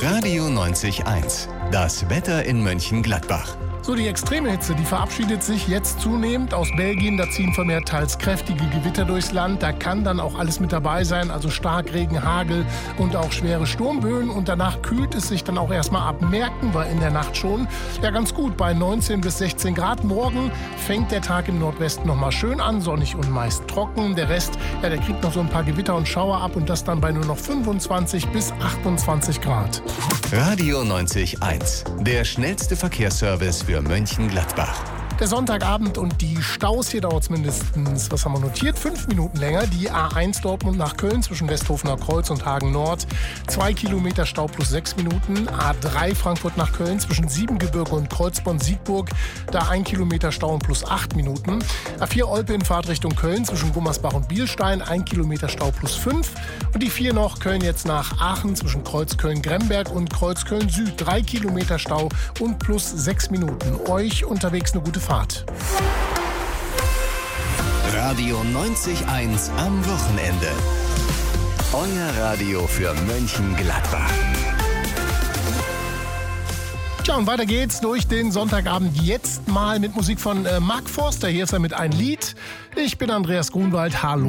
Radio 90.1. Das Wetter in Mönchengladbach. So, die extreme Hitze, die verabschiedet sich jetzt zunehmend aus Belgien. Da ziehen vermehrt teils kräftige Gewitter durchs Land. Da kann dann auch alles mit dabei sein, also Starkregen, Hagel und auch schwere Sturmböen. Und danach kühlt es sich dann auch erstmal ab. Merken wir in der Nacht schon. Ja, ganz gut, bei 19 bis 16 Grad. Morgen fängt der Tag im Nordwesten nochmal schön an, sonnig und meist trocken. Der Rest, ja, der kriegt noch so ein paar Gewitter und Schauer ab und das dann bei nur noch 25 bis 28 Grad. Radio 90.1. Der schnellste Verkehrsservice für Mönchengladbach. Der Sonntagabend und die Staus, hier dauert es mindestens, was haben wir notiert, 5 Minuten länger. Die A1 Dortmund nach Köln zwischen Westhofener Kreuz und Hagen Nord, 2 Kilometer Stau plus 6 Minuten. A3 Frankfurt nach Köln zwischen Siebengebirge und Kreuzborn-Siegburg, da 1 Kilometer Stau und plus 8 Minuten. A4 Olpe in Fahrtrichtung Köln zwischen Gummersbach und Bielstein, 1 Kilometer Stau plus 5. Und die 4 noch Köln jetzt nach Aachen zwischen Kreuzköln-Gremberg und Kreuzköln-Süd, 3 Kilometer Stau und plus 6 Minuten. Euch unterwegs eine gute Fahrt. Radio 90.1 am Wochenende. Euer Radio für Mönchengladbach. Tja, und weiter geht's durch den Sonntagabend jetzt mal mit Musik von Mark Forster. Hier ist er mit Ein Lied. Ich bin Andreas Grunwald. Hallo.